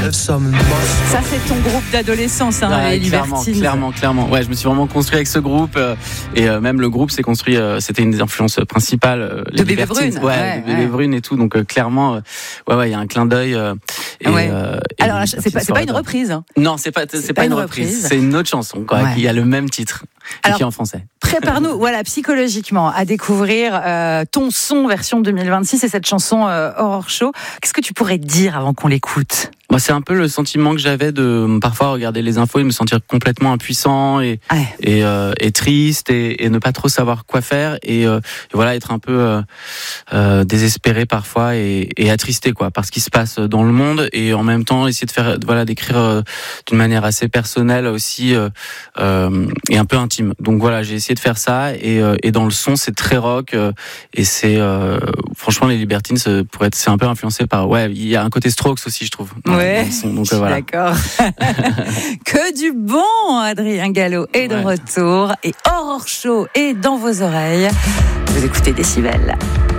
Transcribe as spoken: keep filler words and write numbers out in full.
Ça, c'est ton groupe d'adolescence, hein, ouais, les Libertines. Clairement, clairement, clairement. Ouais, je me suis vraiment construit avec ce groupe euh, et euh, même le groupe s'est construit. Euh, c'était une des influences principales. Euh, les de Bébé Brune. Ouais, ouais, de Bébé ouais. Brune et tout. Donc euh, clairement, euh, ouais, ouais, il y a un clin d'œil. Euh, et, ouais. euh, et Alors, c'est pas, c'est pas une reprise. Hein. Non, c'est pas, c'est, c'est pas, pas une reprise. reprise. C'est une autre chanson, quoi, ouais. qui a le même titre. Alors, qui est en français. Prépare-nous, voilà, psychologiquement, à découvrir euh, ton son version deux mille vingt-six et cette chanson euh, Horror Show. Qu'est-ce que tu pourrais dire avant qu'on l'écoute ? Moi, c'est un peu le sentiment que j'avais de parfois regarder les infos et me sentir complètement impuissant et ouais. et, euh, et triste et, et ne pas trop savoir quoi faire et, euh, et voilà être un peu euh, euh, désespéré parfois et, et attristé quoi par ce qui se passe dans le monde et en même temps essayer de faire voilà d'écrire euh, d'une manière assez personnelle aussi euh, euh, et un peu intime. Donc voilà, j'ai essayé de faire ça et, euh, et dans le son c'est très rock euh, et c'est euh, franchement les Libertines c'est, pour être c'est un peu influencé par ouais il y a un côté Strokes aussi je trouve. Ouais, son, donc, euh, voilà. D'accord. Que du bon, Adrien Gallo est de ouais. retour et Horror Show est dans vos oreilles. Vous écoutez Décibel.